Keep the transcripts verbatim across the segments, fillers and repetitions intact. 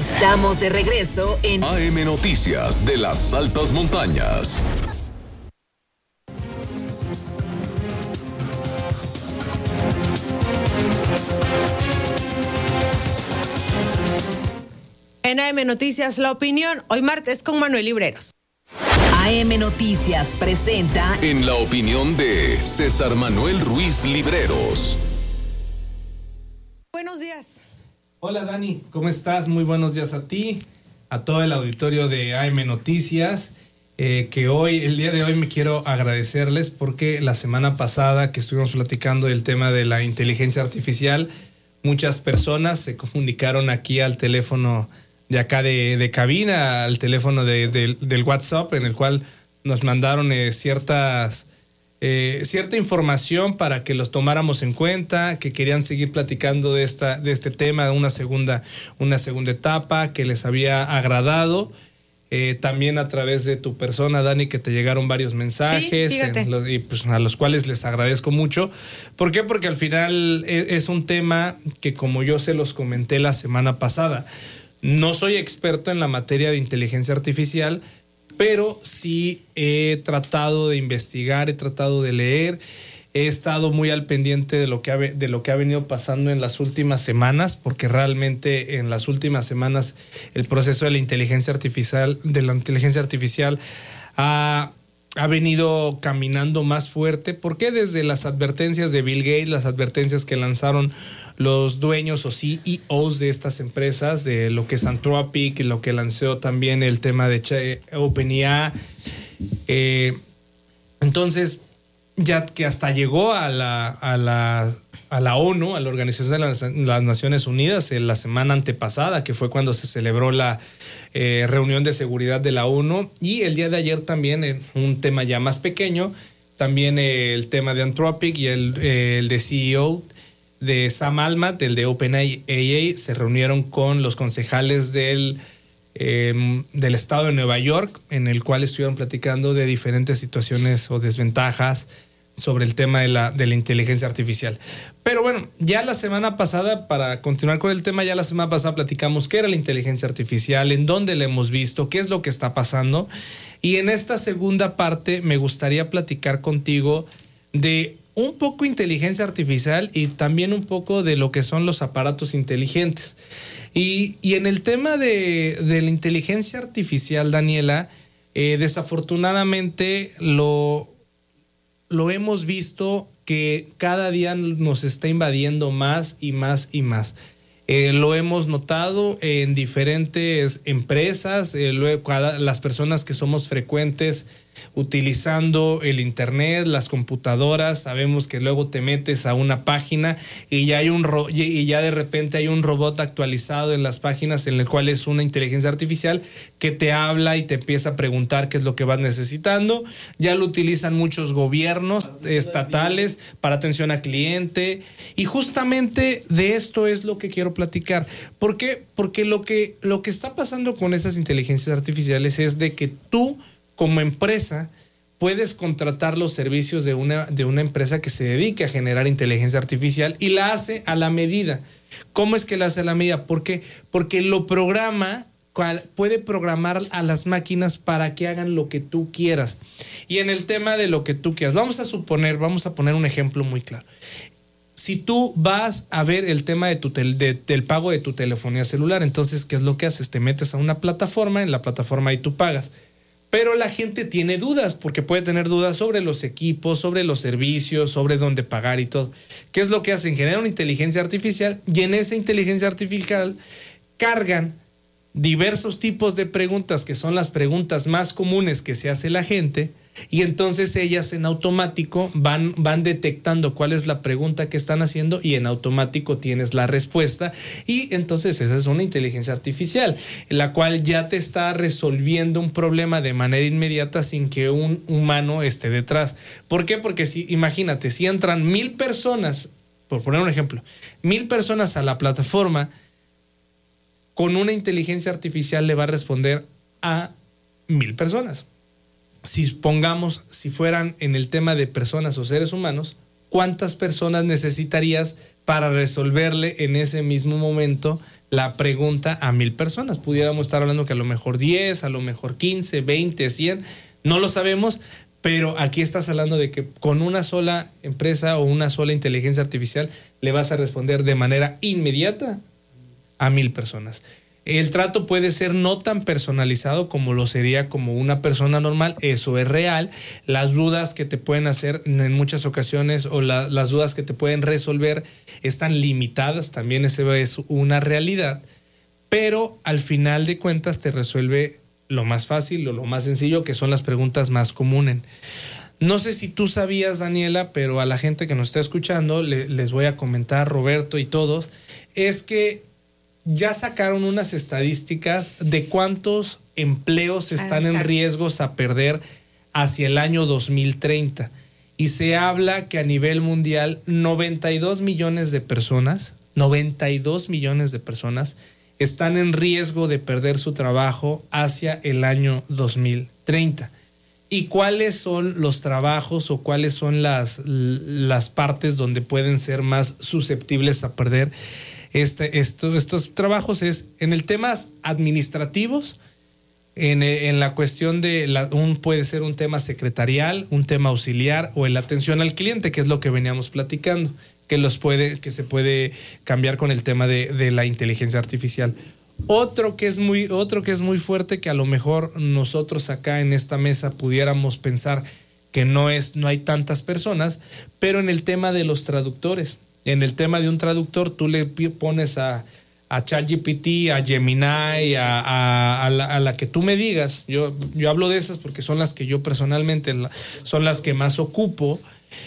Estamos de regreso en A M Noticias de las Altas Montañas. En A M Noticias, la opinión, hoy martes con Manuel Libreros. A M Noticias presenta En la opinión de César Manuel Ruiz Libreros. Buenos días. Hola Dani, ¿cómo estás? Muy buenos días a ti, a todo el auditorio de A M Noticias, eh, que hoy, el día de hoy me quiero agradecerles porque la semana pasada que estuvimos platicando del tema de la inteligencia artificial, muchas personas se comunicaron aquí al teléfono de acá de, de cabina, al teléfono de, de, del WhatsApp, en el cual nos mandaron eh, ciertas, eh, cierta información para que los tomáramos en cuenta, que querían seguir platicando de esta, de este tema, una segunda, una segunda etapa, que les había agradado. Eh, también a través de tu persona, Dani, que te llegaron varios mensajes, sí, fíjate. en los, y pues a los cuales les agradezco mucho. ¿Por qué? Porque al final es, es un tema que, como yo se los comenté la semana pasada, no soy experto en la materia de inteligencia artificial, pero sí he tratado de investigar, he tratado de leer, he estado muy al pendiente de lo que ha, de lo que ha venido pasando en las últimas semanas, porque realmente en las últimas semanas el proceso de la inteligencia artificial, de la inteligencia artificial ha, ha venido caminando más fuerte. ¿Por qué? Desde las advertencias de Bill Gates, las advertencias que lanzaron los dueños o C E Os de estas empresas, de lo que es Anthropic, lo que lanzó también el tema de OpenAI. Eh, entonces, ya que hasta llegó a la, a la, a la ONU, a la Organización de las, las Naciones Unidas, en la semana antepasada, que fue cuando se celebró la eh, reunión de seguridad de la ONU, y el día de ayer también, en un tema ya más pequeño, también eh, el tema de Anthropic y el, eh, el de C E O de Sam Altman, del de OpenAI, se reunieron con los concejales del, eh, del estado de Nueva York, en el cual estuvieron platicando de diferentes situaciones o desventajas sobre el tema de la, de la inteligencia artificial. Pero bueno, ya la semana pasada, para continuar con el tema, ya la semana pasada platicamos qué era la inteligencia artificial, en dónde la hemos visto, qué es lo que está pasando. Y en esta segunda parte me gustaría platicar contigo de un poco inteligencia artificial y también un poco de lo que son los aparatos inteligentes. Y, y en el tema de, de la inteligencia artificial, Daniela, eh, desafortunadamente lo, lo hemos visto que cada día nos está invadiendo más y más y más. Eh, lo hemos notado en diferentes empresas, eh, luego, cada, las personas que somos frecuentes utilizando el internet, las computadoras, sabemos que luego te metes a una página y ya hay un ro- y ya de repente hay un robot actualizado en las páginas en el cual es una inteligencia artificial que te habla y te empieza a preguntar qué es lo que vas necesitando. Ya lo utilizan muchos gobiernos estatales para atención al cliente, y justamente de esto es lo que quiero platicar. ¿Por qué? Porque lo que, lo que está pasando con esas inteligencias artificiales es de que tú, como empresa, puedes contratar los servicios de una, de una empresa que se dedique a generar inteligencia artificial y la hace a la medida. ¿Cómo es que la hace a la medida? ¿Por qué? Porque lo programa, puede programar a las máquinas para que hagan lo que tú quieras. Y en el tema de lo que tú quieras, vamos a suponer, vamos a poner un ejemplo muy claro. Si tú vas a ver el tema de tu tel, de, del pago de tu telefonía celular, entonces, ¿qué es lo que haces? Te metes a una plataforma, en la plataforma ahí tú pagas. Pero la gente tiene dudas, porque puede tener dudas sobre los equipos, sobre los servicios, sobre dónde pagar y todo. ¿Qué es lo que hacen? Generan una inteligencia artificial, y en esa inteligencia artificial cargan diversos tipos de preguntas, que son las preguntas más comunes que se hace la gente, y entonces ellas en automático van, van detectando cuál es la pregunta que están haciendo, y en automático tienes la respuesta, y entonces esa es una inteligencia artificial, la cual ya te está resolviendo un problema de manera inmediata sin que un humano esté detrás. ¿Por qué? Porque si, imagínate, si entran mil personas, por poner un ejemplo, mil personas a la plataforma, con una inteligencia artificial le va a responder a mil personas. Si pongamos, si fueran en el tema de personas o seres humanos, ¿cuántas personas necesitarías para resolverle en ese mismo momento la pregunta a mil personas? Pudiéramos estar hablando que a lo mejor diez, a lo mejor quince, veinte, cien, no lo sabemos, pero aquí estás hablando de que con una sola empresa o una sola inteligencia artificial le vas a responder de manera inmediata a mil personas. El trato puede ser no tan personalizado como lo sería como una persona normal, eso es real. Las dudas que te pueden hacer en muchas ocasiones o la, las dudas que te pueden resolver están limitadas, también eso es una realidad, pero al final de cuentas te resuelve lo más fácil o lo más sencillo, que son las preguntas más comunes. No sé si tú sabías, Daniela, pero a la gente que nos está escuchando le, les voy a comentar, Roberto y todos, es que ya sacaron unas estadísticas de cuántos empleos están en riesgos a perder hacia el año dos mil treinta. Y se habla que a nivel mundial noventa y dos millones de personas, noventa y dos millones de personas están en riesgo de perder su trabajo hacia el año dos mil treinta. ¿Y cuáles son los trabajos o cuáles son las, las partes donde pueden ser más susceptibles a perder Este, esto, estos trabajos? Es en el temas administrativos, en, en la cuestión de, la, un, puede ser un tema secretarial, un tema auxiliar o en la atención al cliente, que es lo que veníamos platicando, que, los puede, que se puede cambiar con el tema de, de la inteligencia artificial. Otro que, es muy, otro que es muy fuerte, que a lo mejor nosotros acá en esta mesa pudiéramos pensar que no, es, no hay tantas personas, pero en el tema de los traductores. En el tema de un traductor, tú le pones a, a ChatGPT, a Gemini, a, a, a, la, a la que tú me digas. Yo, yo hablo de esas porque son las que yo personalmente, son las que más ocupo.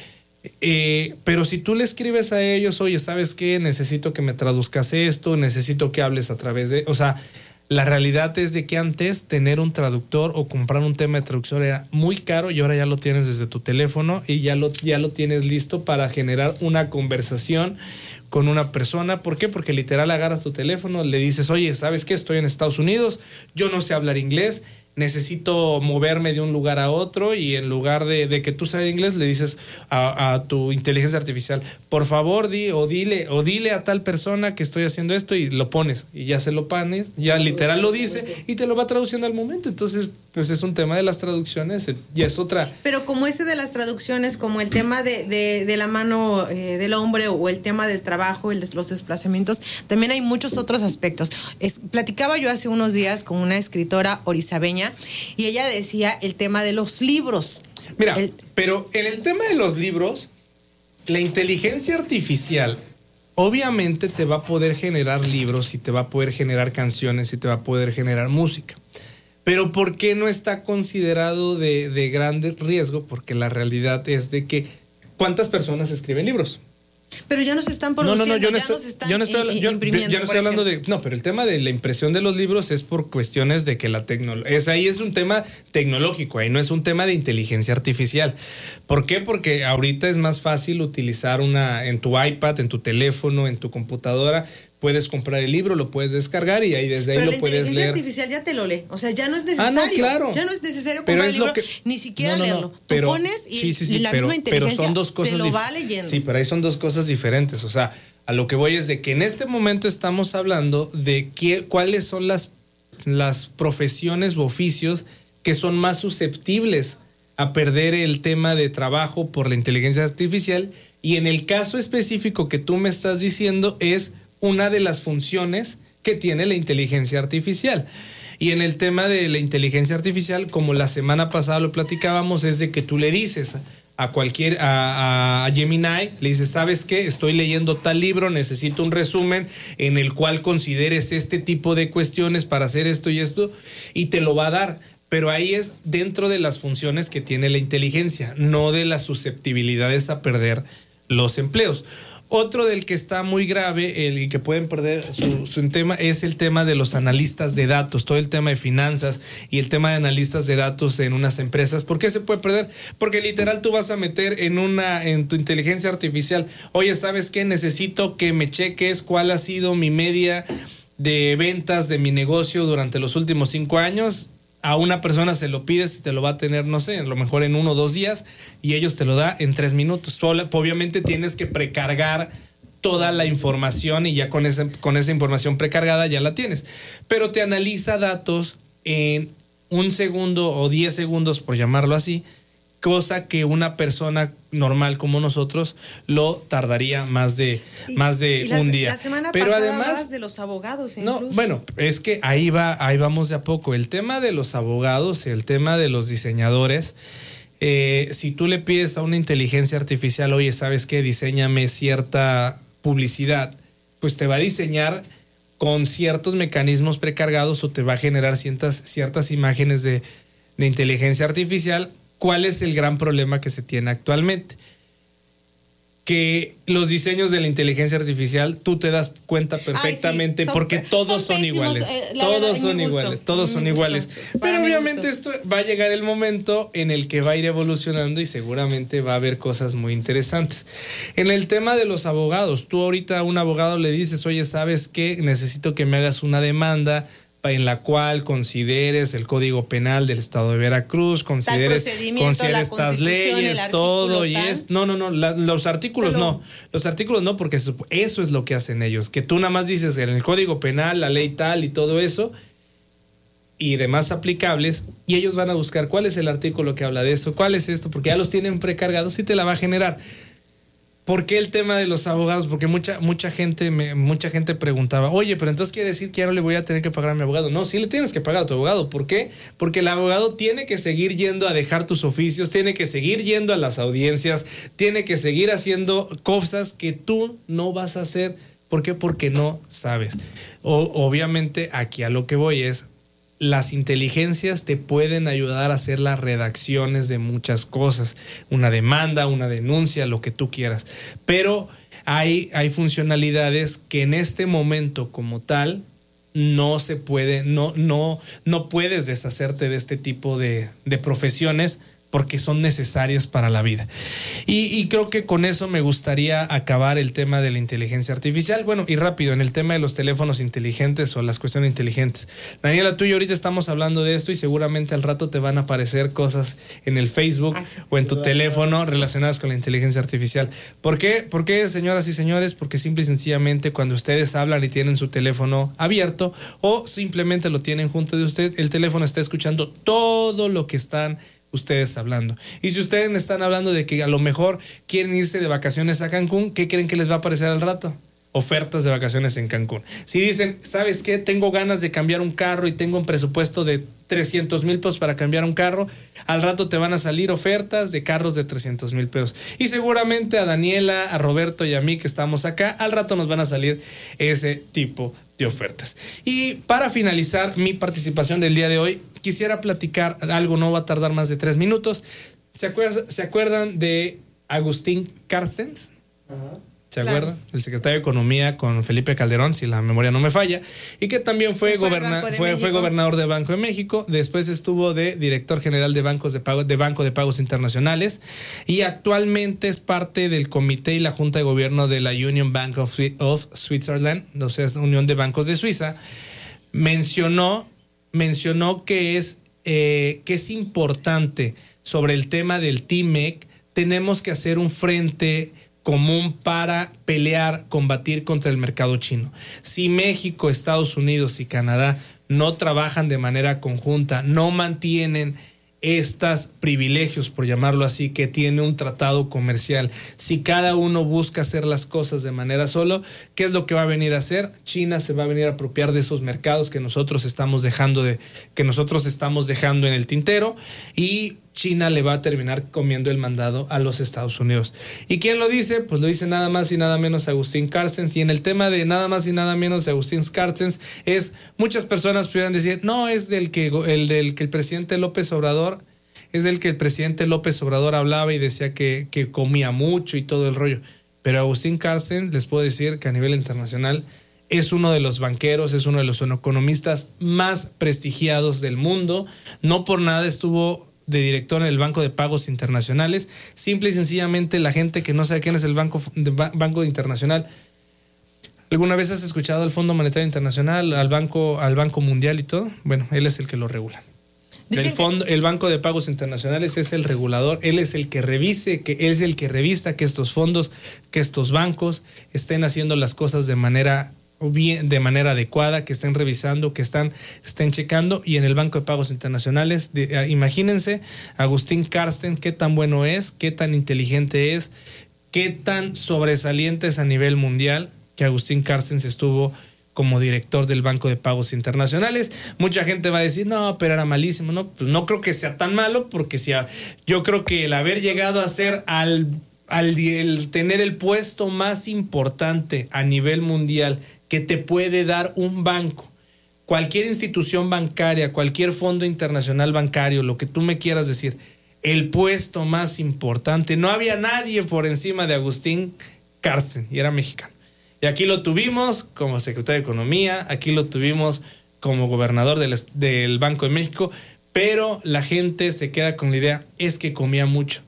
Eh, pero si tú le escribes a ellos, oye, ¿sabes qué? Necesito que me traduzcas esto, necesito que hables a través de... O sea, la realidad es de que antes tener un traductor o comprar un tema de traducción era muy caro y ahora ya lo tienes desde tu teléfono y ya lo, ya lo tienes listo para generar una conversación con una persona. ¿Por qué? Porque literal agarras tu teléfono, le dices, oye, ¿sabes qué? Estoy en Estados Unidos, yo no sé hablar inglés, necesito moverme de un lugar a otro, y en lugar de, de que tú sabes inglés, le dices a, a tu inteligencia artificial, por favor, di o dile o dile a tal persona que estoy haciendo esto, y lo pones y ya se lo pones, ya literal lo dice y te lo va traduciendo al momento. Entonces, pues es un tema de las traducciones y es otra. Pero como ese de las traducciones, como el tema de, de, de la mano eh, del hombre, o el tema del trabajo, el, los desplazamientos, también hay muchos otros aspectos. Es, platicaba yo hace unos días con una escritora orizabeña y ella decía el tema de los libros. Mira, el, pero en el tema de los libros, la inteligencia artificial obviamente te va a poder generar libros y te va a poder generar canciones y te va a poder generar música. Pero ¿por qué no está considerado de, de gran riesgo? Porque la realidad es de que ¿cuántas personas escriben libros? Pero ya nos están produciendo, no, no, no, yo no ya estoy, nos están yo no estoy, i- yo, imprimiendo. yo no estoy hablando ejemplo. de... No, pero el tema de la impresión de los libros es por cuestiones de que la tecnología... Es, ahí es un tema tecnológico, ahí no es un tema de inteligencia artificial. ¿Por qué? Porque ahorita es más fácil utilizar una... En tu iPad, en tu teléfono, en tu computadora, puedes comprar el libro, lo puedes descargar y ahí desde ahí Pero lo puedes la inteligencia leer. artificial ya te lo lee. O sea, ya no es necesario. Ah, no, claro. Ya no es necesario Pero comprar es el lo libro, que- ni siquiera No, no, no, leerlo. pero- Tú pones y, sí, sí, sí, y la pero, misma pero inteligencia son dos cosas te lo dif- va leyendo. Sí, pero ahí son dos cosas diferentes. O sea, a lo que voy es de que en este momento estamos hablando de qué, cuáles son las, las profesiones u oficios que son más susceptibles a perder el tema de trabajo por la inteligencia artificial, y en el caso específico que tú me estás diciendo es una de las funciones que tiene la inteligencia artificial. Y en el tema de la inteligencia artificial, como la semana pasada lo platicábamos, es de que tú le dices a cualquier, a, a Gemini, le dices, ¿sabes qué? Estoy leyendo tal libro, necesito un resumen en el cual consideres este tipo de cuestiones para hacer esto y esto, y te lo va a dar. Pero ahí es dentro de las funciones que tiene la inteligencia, no de las susceptibilidades a perder los empleos. Otro del que está muy grave, el que pueden perder su, su tema, es el tema de los analistas de datos, todo el tema de finanzas y el tema de analistas de datos en unas empresas. ¿Por qué se puede perder? Porque literal tú vas a meter en una, en tu inteligencia artificial, oye, ¿sabes qué? Necesito que me cheques cuál ha sido mi media de ventas de mi negocio durante los últimos cinco años. A una persona se lo pides y te lo va a tener, no sé, a lo mejor en uno o dos días, y ellos te lo da en tres minutos. Tú obviamente tienes que precargar toda la información y ya con esa, con esa información precargada ya la tienes. Pero te analiza datos en un segundo o diez segundos, por llamarlo así, cosa que una persona normal como nosotros lo tardaría más de, y, más de y la, un día. La semana Pero pasada además, hablabas de los abogados. No, bueno, es que ahí va, ahí vamos de a poco. El tema de los abogados, el tema de los diseñadores, eh, si tú le pides a una inteligencia artificial, oye, ¿sabes qué? Diséñame cierta publicidad, pues te va a diseñar con ciertos mecanismos precargados o te va a generar ciertas, ciertas imágenes de, de inteligencia artificial. ¿Cuál es el gran problema que se tiene actualmente? Que los diseños de la inteligencia artificial, tú te das cuenta perfectamente. Ay, sí, son, porque todos son, son iguales. Eh, todos verdad, son iguales, todos son iguales. Gusto, sí. Pero obviamente esto va a llegar el momento en el que va a ir evolucionando y seguramente va a haber cosas muy interesantes. En el tema de los abogados, tú ahorita a un abogado le dices, oye, ¿sabes qué? Necesito que me hagas una demanda en la cual consideres el Código Penal del Estado de Veracruz, consideres, consideres estas leyes, todo y es no, no, no, la, los artículos Pero, no, los artículos no, porque eso, eso es lo que hacen ellos, que tú nada más dices en el Código Penal, la ley tal y todo eso y demás aplicables, y ellos van a buscar cuál es el artículo que habla de eso, cuál es esto, porque ya los tienen precargados y te la va a generar. ¿Por qué el tema de los abogados? Porque mucha mucha gente me, mucha gente preguntaba, oye, pero entonces quiere decir que ya no le voy a tener que pagar a mi abogado. No, sí le tienes que pagar a tu abogado. ¿Por qué? Porque el abogado tiene que seguir yendo a dejar tus oficios, tiene que seguir yendo a las audiencias, tiene que seguir haciendo cosas que tú no vas a hacer. ¿Por qué? Porque no sabes. O, obviamente aquí a lo que voy es, las inteligencias te pueden ayudar a hacer las redacciones de muchas cosas, una demanda, una denuncia, lo que tú quieras, pero hay, hay funcionalidades que en este momento como tal no se puede, no, no, no puedes deshacerte de este tipo de, de profesiones porque son necesarias para la vida. Y, y creo que con eso me gustaría acabar el tema de la inteligencia artificial. Bueno, y rápido, en el tema de los teléfonos inteligentes o las cuestiones inteligentes. Daniela, tú y yo ahorita estamos hablando de esto y seguramente al rato te van a aparecer cosas en el Facebook ah, sí. o en tu teléfono relacionadas con la inteligencia artificial. ¿Por qué? ¿Por qué, señoras y señores? Porque simple y sencillamente cuando ustedes hablan y tienen su teléfono abierto o simplemente lo tienen junto de usted, el teléfono está escuchando todo lo que están ustedes hablando. Y si ustedes me están hablando de que a lo mejor quieren irse de vacaciones a Cancún, ¿qué creen que les va a aparecer al rato? Ofertas de vacaciones en Cancún. Si dicen, ¿sabes qué? Tengo ganas de cambiar un carro y tengo un presupuesto de trescientos mil pesos para cambiar un carro, al rato te van a salir ofertas de carros de trescientos mil pesos. Y seguramente a Daniela, a Roberto y a mí que estamos acá, al rato nos van a salir ese tipo de ofertas. Y para finalizar mi participación del día de hoy, quisiera platicar algo, no va a tardar más de tres minutos. ¿Se acuerdan, ¿se acuerdan de Agustín Carstens? Ajá. ¿Se claro. acuerdan? El secretario de Economía con Felipe Calderón, si la memoria no me falla, y que también fue, fue, goberna fue, fue gobernador de Banco de México, después estuvo de director general de bancos de pago, de Banco de Pagos Internacionales, y actualmente es parte del comité y la junta de gobierno de la Union Bank of, of Switzerland, o sea, es Unión de Bancos de Suiza. Mencionó, mencionó que es, eh, que es importante sobre el tema del T M E C, tenemos que hacer un frente común para pelear, combatir contra el mercado chino. Si México, Estados Unidos y Canadá no trabajan de manera conjunta, no mantienen estos privilegios, por llamarlo así, que tiene un tratado comercial, si cada uno busca hacer las cosas de manera solo, ¿qué es lo que va a venir a hacer? China se va a venir a apropiar de esos mercados que nosotros estamos dejando de, que nosotros estamos dejando en el tintero, y China le va a terminar comiendo el mandado a los Estados Unidos. ¿Y quién lo dice? Pues lo dice nada más y nada menos Agustín Carstens. Y en el tema de nada más y nada menos Agustín Carstens, es, muchas personas pudieran decir, no, es del que el del que el presidente López Obrador, es del que el presidente López Obrador hablaba y decía que, que comía mucho y todo el rollo. Pero Agustín Carstens, les puedo decir que a nivel internacional es uno de los banqueros, es uno de los economistas más prestigiados del mundo. No por nada estuvo de director en el Banco de Pagos Internacionales. Simple y sencillamente la gente que no sabe quién es el Banco, de, Banco Internacional. ¿Alguna vez has escuchado al Fondo Monetario Internacional, al Banco, al Banco Mundial y todo? Bueno, él es el que lo regula. El fondo, el Banco de Pagos Internacionales es el regulador, él es el que revise, que él es el que revista que estos fondos, que estos bancos estén haciendo las cosas de manera bien, de manera adecuada, que estén revisando, que están, estén checando. Y en el Banco de Pagos Internacionales, de, uh, imagínense, Agustín Carstens, qué tan bueno es, qué tan inteligente es, qué tan sobresaliente es a nivel mundial, que Agustín Carstens estuvo como director del Banco de Pagos Internacionales. Mucha gente va a decir, no, pero era malísimo. No, pues no creo que sea tan malo, porque si a, yo creo que el haber llegado a ser al, al el tener el puesto más importante a nivel mundial que te puede dar un banco, cualquier institución bancaria, cualquier fondo internacional bancario, lo que tú me quieras decir, el puesto más importante, no había nadie por encima de Agustín Carstens, y era mexicano. Y aquí lo tuvimos como secretario de Economía, aquí lo tuvimos como gobernador del, del Banco de México, pero la gente se queda con la idea, es que comía mucho.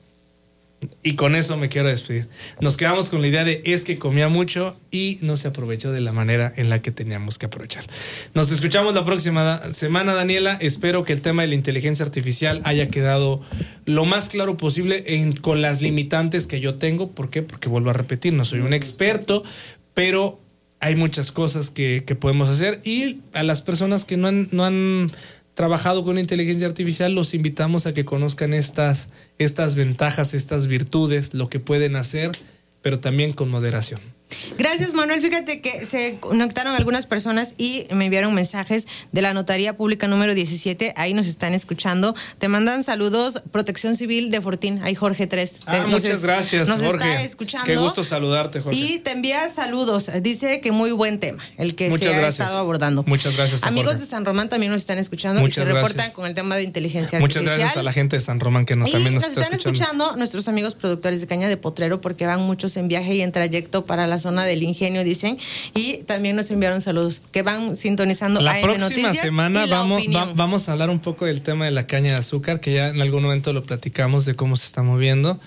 Y con eso me quiero despedir. Nos quedamos con la idea de es que comía mucho y no se aprovechó de la manera en la que teníamos que aprovechar. Nos escuchamos la próxima semana, Daniela. Espero que el tema de la inteligencia artificial haya quedado lo más claro posible en, con las limitantes que yo tengo. ¿Por qué? Porque vuelvo a repetir, no soy un experto, pero hay muchas cosas que, que podemos hacer. Y a las personas que no han, no han trabajado con inteligencia artificial, los invitamos a que conozcan estas, estas ventajas, estas virtudes, lo que pueden hacer, pero también con moderación. Gracias, Manuel. Fíjate que se conectaron algunas personas y me enviaron mensajes de la Notaría Pública número diecisiete. Ahí nos están escuchando. Te mandan saludos Protección Civil de Fortín. Ahí Jorge tres. Ah, te, muchas gracias, nos Jorge. Está escuchando. Qué gusto saludarte, Jorge. Y te envía saludos. Dice que muy buen tema el que muchas se gracias. ha estado abordando. Muchas gracias, Amigos Jorge. de San Román también nos están escuchando. Muchas y se reportan gracias. con el tema de inteligencia muchas artificial. Muchas gracias a la gente de San Román que nos, y también nos, nos está están escuchando. escuchando nuestros amigos productores de caña de Potrero, porque van muchos en viaje y en trayecto para la zona del Ingenio, dicen. Y también nos enviaron saludos que van sintonizando la A M próxima Noticias semana y la vamos, va, vamos a hablar un poco del tema de la caña de azúcar, que ya en algún momento lo platicamos de cómo se está moviendo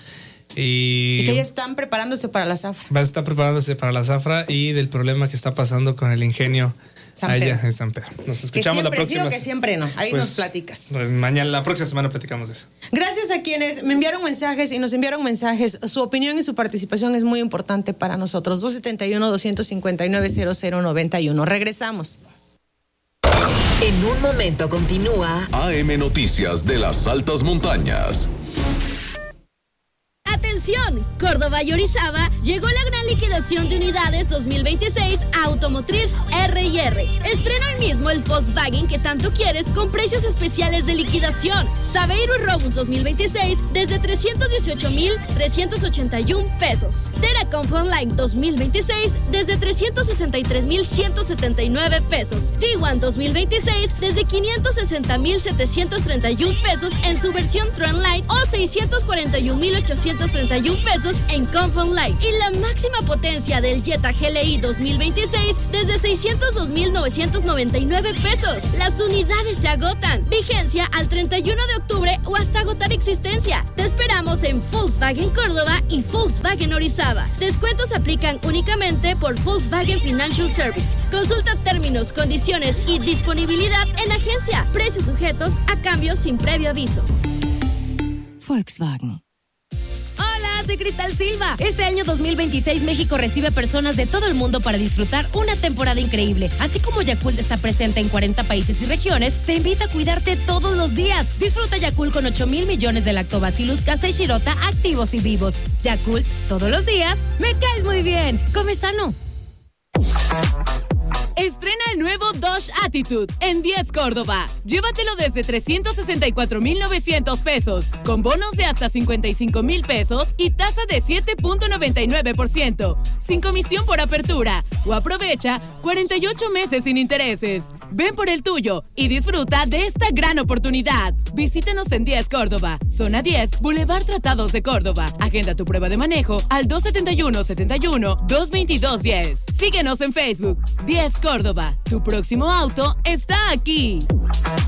y, y que ya están preparándose para la zafra. Va a estar preparándose para la zafra y del problema que está pasando con el ingenio San allá Pedro. en San Pedro. Nos escuchamos la próxima. Sí o que siempre no. Ahí pues, nos platicas. Mañana, la próxima semana platicamos de eso. Gracias a quienes me enviaron mensajes y nos enviaron mensajes. Su opinión y su participación es muy importante para nosotros. dos siete uno, dos cinco nueve, cero cero nueve uno. Regresamos. En un momento continúa A M Noticias de las Altas Montañas. ¡Atención! Córdoba y Orizaba llegó la gran liquidación de unidades dos mil veintiséis a Automotriz R y R. Estrena hoy mismo el Volkswagen que tanto quieres con precios especiales de liquidación. Saveiro y Robus dos mil veintiséis desde trescientos dieciocho mil trescientos ochenta y uno pesos. Tera Comfort Line dos mil veintiséis desde trescientos sesenta y tres mil ciento setenta y nueve pesos. Tiguan dos mil veintiséis desde quinientos sesenta mil setecientos treinta y uno pesos en su versión Trendline o seiscientos cuarenta y un mil ochocientos treinta y uno pesos en Comfort Line. Y la máxima potencia del Jetta G L I dos mil veintiséis desde seiscientos dos mil novecientos noventa y nueve pesos. Las unidades se agotan. Vigencia al treinta y uno de octubre o hasta agotar existencia. Te esperamos en Volkswagen Córdoba y Volkswagen Orizaba. Descuentos aplican únicamente por Volkswagen Financial Service. Consulta términos, condiciones y disponibilidad en agencia. Precios sujetos a cambio sin previo aviso. Volkswagen. Soy Cristal Silva. Este año dos mil veintiséis México recibe personas de todo el mundo para disfrutar una temporada increíble. Así como Yakult está presente en cuarenta países y regiones, te invita a cuidarte todos los días. Disfruta Yakult con ocho mil millones de Lactobacillus casei shirota activos y vivos. Yakult, todos los días, me caes muy bien. Come sano. Estrena el nuevo Dodge Attitude en diez Córdoba. Llévatelo desde trescientos sesenta y cuatro mil novecientos pesos, con bonos de hasta cincuenta y cinco mil pesos y tasa de siete punto noventa y nueve por ciento, sin comisión por apertura, o aprovecha cuarenta y ocho meses sin intereses. Ven por el tuyo y disfruta de esta gran oportunidad. Visítanos en diez Córdoba, zona diez, Boulevard Tratados de Córdoba. Agenda tu prueba de manejo al dos siete uno, siete uno, dos dos uno cero. Síguenos en Facebook. diez Córdoba, tu próximo auto está aquí.